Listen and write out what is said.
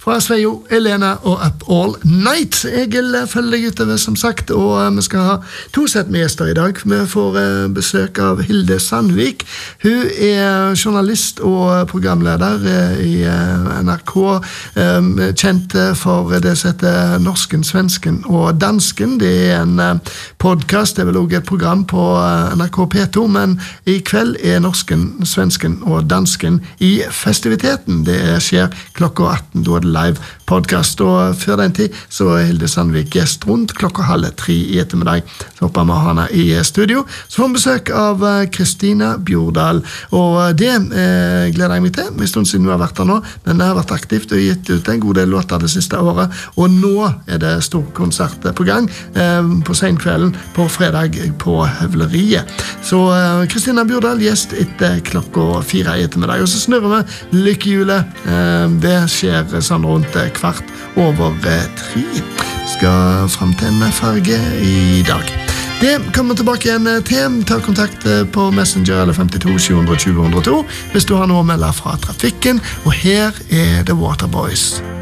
fra Sveio, Elena og Up All Night. Egil følger deg utover, som sagt, og vi skal ha 2 sett med gjester i dag. Vi får besøk av Hilde Sandvik. Hun journalist og programleder i NRK, kjent for det som heter Norsken, Svensken og Dansken. Det en podcast, det vel også et program på NRK P2, men i kveld Norsken, Svensken og Dansken i festiviteten. Det skjer klokka 18, da det live podcast, og før den tid så Hilde Sandvik gjest rundt klokka 2:30 i ettermiddag. Så håper vi henne i studio. Så får vi besøk av Kristina Bjordal, og det gleder jeg meg til. En stund siden hun har vært her nå, men det har vært aktivt og gitt ut en god del låter det siste året, og nå det stor konsert på gang på senkvelden på fredag på Høvleriet. Så Kristina Bjordal gjest etter klokka 4 i ettermiddag, og så snurrer vi lykkehjulet. Det skjer sånn rundt 3:15. Skal frem til en farge i dag. Det kommer tilbake igjen til. Ta kontakt på Messenger eller 52 720 102 hvis du har noe å melde fra trafikken. Og her The Waterboys.